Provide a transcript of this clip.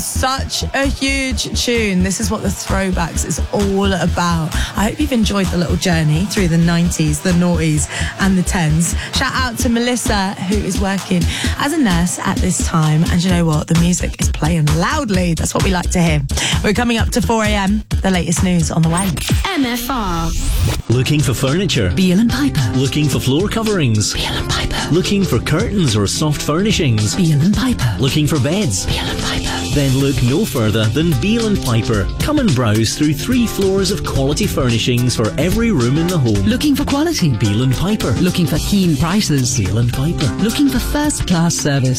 Such a huge tune. This is what the Throwbacks is all about. I hope you've enjoyed the little journey through the 90s, the noughties and the 10s. Shout out to Melissa, who is working as a nurse at this time. And you know what? The music is playing loudly. That's what we like to hear. We're coming up to 4 a.m. The latest news on the way. MFR. Looking for furniture? Beale & Piper. Looking for floor coverings? Beale & Piper. Looking for curtains or soft furnishings? Beale & Piper. Looking for beds? Beale & Piper. Then look no further than Beale & Piper. Come and browse through 3 floors of quality furnishings for every room in the home. Looking for quality? Beale & Piper. Looking for keen prices? Beale & Piper. Looking for first-class service?